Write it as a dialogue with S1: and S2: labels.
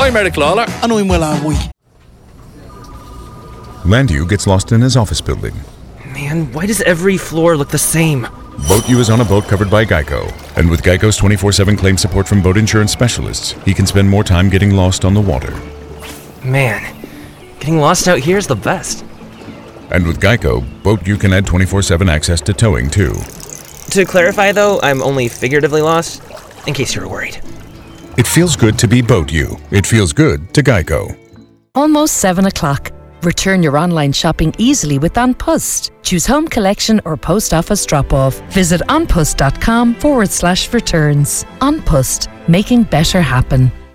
S1: I'm Eric Lawler.
S2: And I'm Will Alway.
S3: Landew gets lost in his office building.
S4: Man, why does every floor look the same?
S3: BoatU is on a boat covered by Geico. And with Geico's 24/7 claim support from boat insurance specialists, he can spend more time getting lost on the water.
S4: Man, getting lost out here is the best.
S3: And with Geico, BoatU can add 24/7 access to towing too.
S4: To clarify though, I'm only figuratively lost, in case you were worried.
S3: It feels good to be BoatU. It feels good to Geico.
S5: Almost 7 o'clock. Return your online shopping easily with An Post. Choose home collection or post office drop-off. Visit anpost.com/returns. An Post, making better happen.